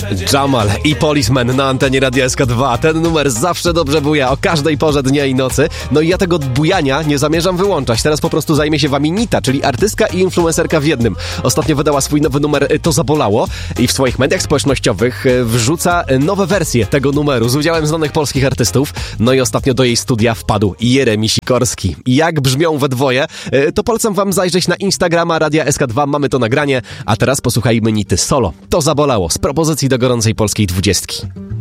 Jamal i Policeman na antenie Radia SK2. Ten numer zawsze dobrze buja o każdej porze dnia i nocy. No i ja tego bujania nie zamierzam wyłączać. Teraz po prostu zajmie się wami Nita, czyli artystka i influencerka w jednym. Ostatnio wydała swój nowy numer To Zabolało i w swoich mediach społecznościowych wrzuca nowe wersje tego numeru z udziałem znanych polskich artystów. No i ostatnio do jej studia wpadł Jeremi Sikorski. Jak brzmią we dwoje, to polecam wam zajrzeć na Instagrama Radia SK2. Mamy to nagranie, a teraz posłuchajmy Nity solo. To Zabolało z propozycji do gorącej polskiej 20.